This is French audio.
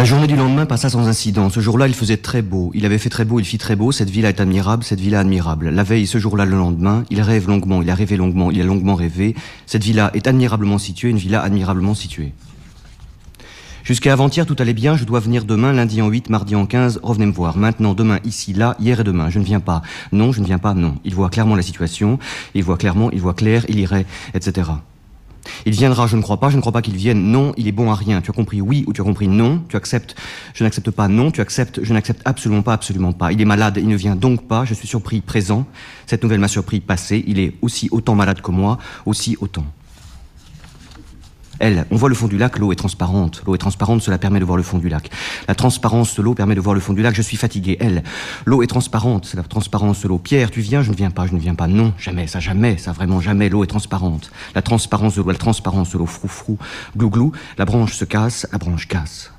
journée du lendemain passa sans incident. Ce jour-là, il faisait très beau. Il avait fait très beau, il fit très beau. Cette villa est admirable, cette villa admirable. La veille, ce jour-là, le lendemain, il rêve longuement, il a rêvé longuement, il a longuement rêvé. Cette villa est admirablement située, une villa admirablement située. Jusqu'à avant-hier, tout allait bien. Je dois venir demain, lundi en 8, mardi en 15. Revenez me voir. Maintenant, demain, ici, là, hier et demain. Je ne viens pas. Non, je ne viens pas, non. Il voit clairement la situation. Il voit clairement, il voit clair, il irait, etc. Il viendra, je ne crois pas qu'il vienne, non, il est bon à rien. Tu as compris oui ou tu as compris non, tu acceptes, je n'accepte pas, non, tu acceptes, je n'accepte absolument pas. Il est malade, il ne vient donc pas, je suis surpris présent. Cette nouvelle m'a surpris passé, il est aussi autant malade que moi, aussi autant. Elle, on voit le fond du lac, l'eau est transparente. L'eau est transparente, cela permet de voir le fond du lac. La transparence de l'eau permet de voir le fond du lac, je suis fatigué. Elle, l'eau est transparente, c'est la transparence de l'eau. Pierre, tu viens, je ne viens pas, non, jamais, ça vraiment jamais, l'eau est transparente. La transparence de l'eau, frou, glou, glou, la branche se casse, la branche casse.